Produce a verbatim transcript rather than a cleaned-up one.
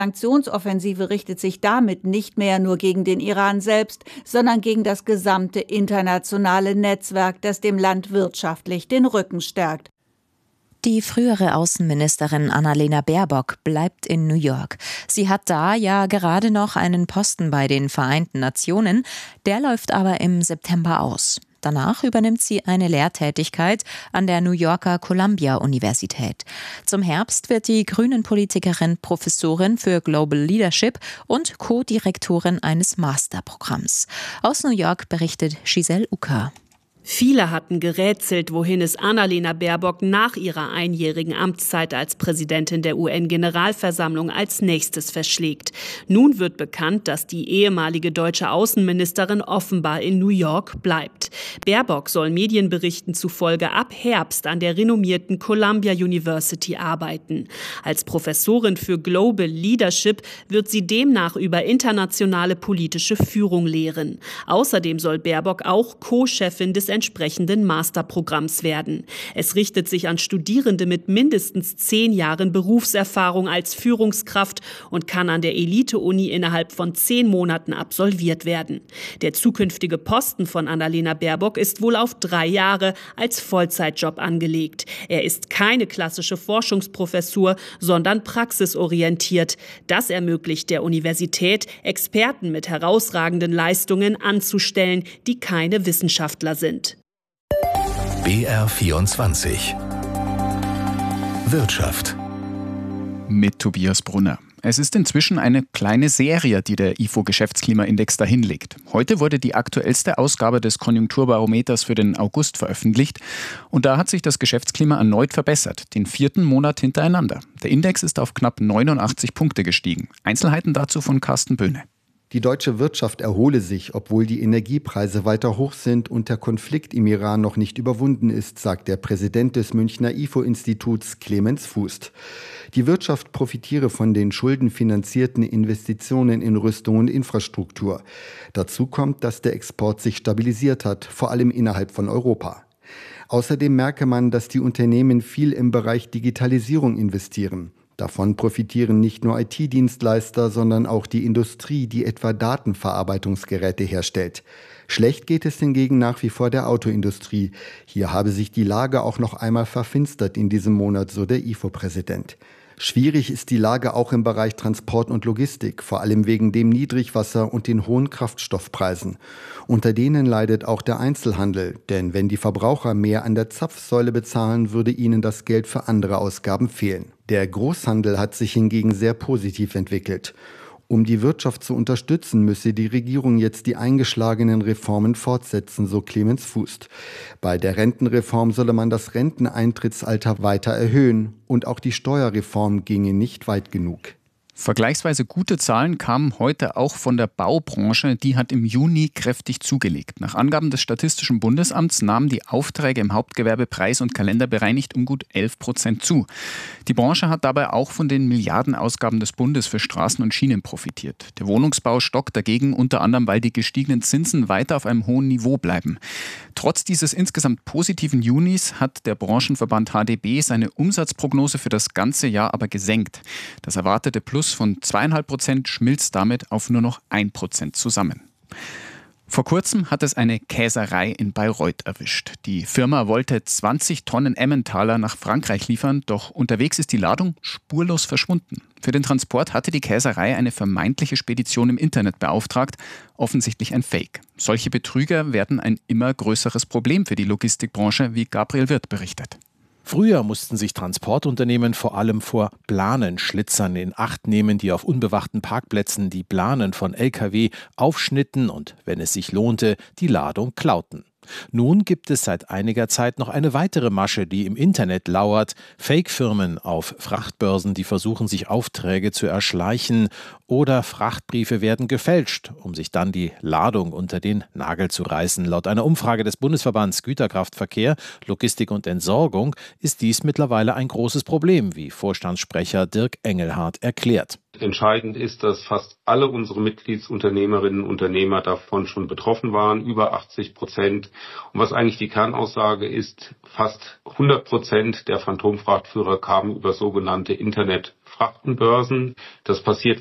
Sanktionsoffensive richtet sich damit nicht mehr nur gegen den Iran selbst, sondern gegen das gesamte internationale Netzwerk, das dem Land wirtschaftlich den Rücken stärkt. Die frühere Außenministerin Annalena Baerbock bleibt in New York. Sie hat da ja gerade noch einen Posten bei den Vereinten Nationen, der läuft aber im September aus. Danach übernimmt sie eine Lehrtätigkeit an der New Yorker Columbia-Universität. Zum Herbst wird die Grünen-Politikerin Professorin für Global Leadership und Co-Direktorin eines Masterprogramms. Aus New York berichtet Giselle Ucker. Viele hatten gerätselt, wohin es Annalena Baerbock nach ihrer einjährigen Amtszeit als Präsidentin der U N-Generalversammlung als nächstes verschlägt. Nun wird bekannt, dass die ehemalige deutsche Außenministerin offenbar in New York bleibt. Baerbock soll Medienberichten zufolge ab Herbst an der renommierten Columbia University arbeiten. Als Professorin für Global Leadership wird sie demnach über internationale politische Führung lehren. Außerdem soll Baerbock auch Co-Chefin des entsprechenden Masterprogramms werden. Es richtet sich an Studierende mit mindestens zehn Jahren Berufserfahrung als Führungskraft und kann an der Elite-Uni innerhalb von zehn Monaten absolviert werden. Der zukünftige Posten von Annalena Baerbock ist wohl auf drei Jahre als Vollzeitjob angelegt. Er ist keine klassische Forschungsprofessur, sondern praxisorientiert. Das ermöglicht der Universität, Experten mit herausragenden Leistungen anzustellen, die keine Wissenschaftler sind. B R vierundzwanzig Wirtschaft mit Tobias Brunner. Es ist inzwischen eine kleine Serie, die der I F O-Geschäftsklimaindex dahinlegt. Heute wurde die aktuellste Ausgabe des Konjunkturbarometers für den August veröffentlicht. Und da hat sich das Geschäftsklima erneut verbessert, den vierten Monat hintereinander. Der Index ist auf knapp neunundachtzig Punkte gestiegen. Einzelheiten dazu von Carsten Böhne. Die deutsche Wirtschaft erhole sich, obwohl die Energiepreise weiter hoch sind und der Konflikt im Iran noch nicht überwunden ist, sagt der Präsident des Münchner I F O-Instituts Clemens Fußt. Die Wirtschaft profitiere von den schuldenfinanzierten Investitionen in Rüstung und Infrastruktur. Dazu kommt, dass der Export sich stabilisiert hat, vor allem innerhalb von Europa. Außerdem merke man, dass die Unternehmen viel im Bereich Digitalisierung investieren. Davon profitieren nicht nur I T-Dienstleister, sondern auch die Industrie, die etwa Datenverarbeitungsgeräte herstellt. Schlecht geht es hingegen nach wie vor der Autoindustrie. Hier habe sich die Lage auch noch einmal verfinstert in diesem Monat, so der I F O-Präsident. Schwierig ist die Lage auch im Bereich Transport und Logistik, vor allem wegen dem Niedrigwasser und den hohen Kraftstoffpreisen. Unter denen leidet auch der Einzelhandel, denn wenn die Verbraucher mehr an der Zapfsäule bezahlen, würde ihnen das Geld für andere Ausgaben fehlen. Der Großhandel hat sich hingegen sehr positiv entwickelt. Um die Wirtschaft zu unterstützen, müsse die Regierung jetzt die eingeschlagenen Reformen fortsetzen, so Clemens Fußt. Bei der Rentenreform solle man das Renteneintrittsalter weiter erhöhen und auch die Steuerreform ginge nicht weit genug. Vergleichsweise gute Zahlen kamen heute auch von der Baubranche. Die hat im Juni kräftig zugelegt. Nach Angaben des Statistischen Bundesamts nahmen die Aufträge im Hauptgewerbe preis- und kalenderbereinigt um gut elf Prozent zu. Die Branche hat dabei auch von den Milliardenausgaben des Bundes für Straßen und Schienen profitiert. Der Wohnungsbau stockt dagegen unter anderem, weil die gestiegenen Zinsen weiter auf einem hohen Niveau bleiben. Trotz dieses insgesamt positiven Junis hat der Branchenverband H D B seine Umsatzprognose für das ganze Jahr aber gesenkt. Das erwartete Plus von zweieinhalb Prozent schmilzt damit auf nur noch ein Prozent zusammen. Vor kurzem hat es eine Käserei in Bayreuth erwischt. Die Firma wollte zwanzig Tonnen Emmentaler nach Frankreich liefern, doch unterwegs ist die Ladung spurlos verschwunden. Für den Transport hatte die Käserei eine vermeintliche Spedition im Internet beauftragt, offensichtlich ein Fake. Solche Betrüger werden ein immer größeres Problem für die Logistikbranche, wie Gabriel Wirth berichtet. Früher mussten sich Transportunternehmen vor allem vor Planenschlitzern in Acht nehmen, die auf unbewachten Parkplätzen die Planen von L K W aufschnitten und, wenn es sich lohnte, die Ladung klauten. Nun gibt es seit einiger Zeit noch eine weitere Masche, die im Internet lauert. Fake-Firmen auf Frachtbörsen, die versuchen, sich Aufträge zu erschleichen, oder Frachtbriefe werden gefälscht, um sich dann die Ladung unter den Nagel zu reißen. Laut einer Umfrage des Bundesverbands Güterkraftverkehr, Logistik und Entsorgung ist dies mittlerweile ein großes Problem, wie Vorstandssprecher Dirk Engelhardt erklärt. Entscheidend ist, dass fast alle unsere Mitgliedsunternehmerinnen und Unternehmer davon schon betroffen waren, über achtzig Prozent. Und was eigentlich die Kernaussage ist, fast hundert Prozent der Phantomfrachtführer kamen über sogenannte Internetfrachtenbörsen. Das passiert